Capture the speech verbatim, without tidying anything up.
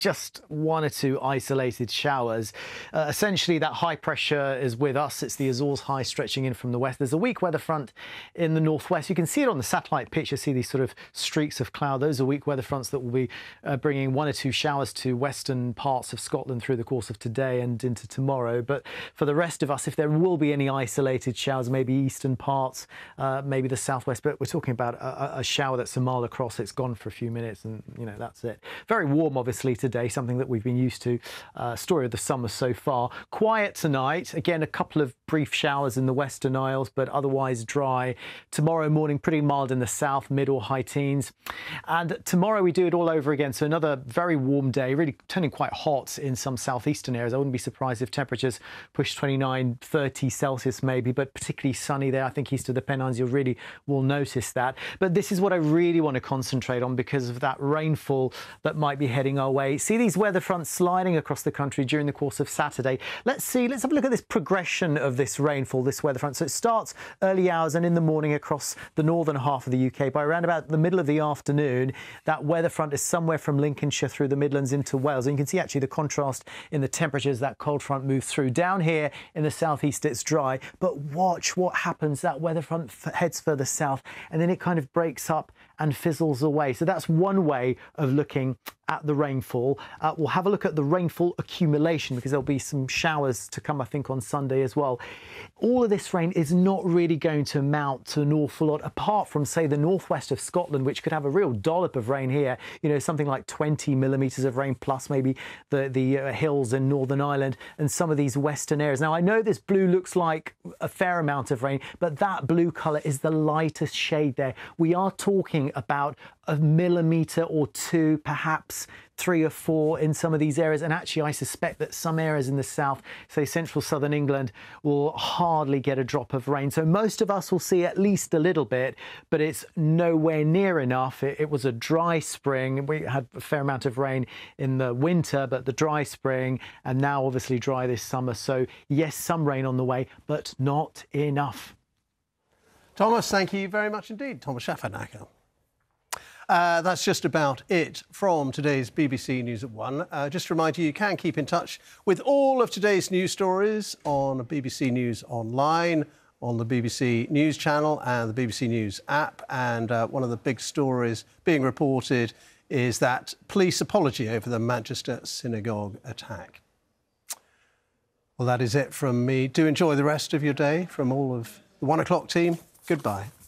just one or two isolated showers. Uh, essentially, that high pressure is with us. It's the Azores high stretching in from the west. There's a weak weather front in the northwest. You can see it on the satellite picture. See these sort of streaks of cloud. Those are weak weather fronts that will be uh, bringing one or two showers to western parts of Scotland through the course of today and into tomorrow. But for the rest of us, if there will be any isolated showers, maybe eastern parts, uh, maybe the southwest, but we're talking about a, a shower that's a mile across. It's gone for a few minutes and, you know, that's it. Very warm, obviously, today. Day, something that we've been used to. Uh, story of the summer so far. Quiet tonight. Again, a couple of brief showers in the Western Isles, but otherwise dry. Tomorrow morning, pretty mild in the south, mid or high teens. And tomorrow we do it all over again. So another very warm day, really turning quite hot in some southeastern areas. I wouldn't be surprised if temperatures push twenty-nine, thirty Celsius maybe, but particularly sunny there. I think east of the Pennines, you really will notice that. But this is what I really want to concentrate on because of that rainfall that might be heading our way. See these weather fronts sliding across the country during the course of Saturday. Let's see, let's have a look at this progression of this rainfall, this weather front. So it starts early hours and in the morning across the northern half of the U K. By around about the middle of the afternoon, that weather front is somewhere from Lincolnshire through the Midlands into Wales. And you can see actually the contrast in the temperatures that cold front moves through. Down here in the southeast, it's dry, but watch what happens. That weather front heads further south and then it kind of breaks up and fizzles away. So that's one way of looking at the rainfall. Uh, we'll have a look at the rainfall accumulation because there'll be some showers to come, I think, on Sunday as well. All of this rain is not really going to amount to an awful lot, apart from, say, the northwest of Scotland, which could have a real dollop of rain here. You know, something like twenty millimetres of rain, plus maybe the, the uh, hills in Northern Ireland and some of these western areas. Now, I know this blue looks like a fair amount of rain, but that blue colour is the lightest shade there. We are talking about a millimetre or two, perhaps three or four in some of these areas. And actually, I suspect that some areas in the south, say central southern England, will hardly get a drop of rain. So most of us will see at least a little bit, but it's nowhere near enough. It, it was a dry spring. We had a fair amount of rain in the winter, but the dry spring, and now obviously dry this summer. So yes, some rain on the way, but not enough. Thomas, thank you very much indeed. Thomas Schaffernacker. Uh, that's just about it from today's B B C News at one. Uh, just to remind you, you can keep in touch with all of today's news stories on B B C News Online, on the B B C News channel and the B B C News app. And uh, one of the big stories being reported is that police apology over the Manchester synagogue attack. Well, that is it from me. Do enjoy the rest of your day from all of the one o'clock team. Goodbye.